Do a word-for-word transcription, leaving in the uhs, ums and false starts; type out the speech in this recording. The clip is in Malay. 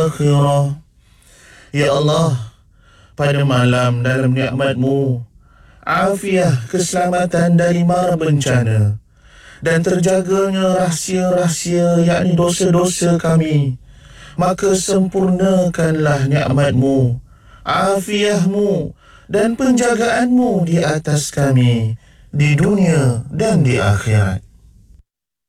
akhirah. Ya Allah, pada malam dalam nikmat-Mu, afiah keselamatan dari mara bencana dan terjaganya rahsia-rahsia yakni dosa-dosa kami, maka sempurnakanlah nikmat-Mu, afiah-Mu dan penjagaan-Mu di atas kami di dunia dan di akhirat.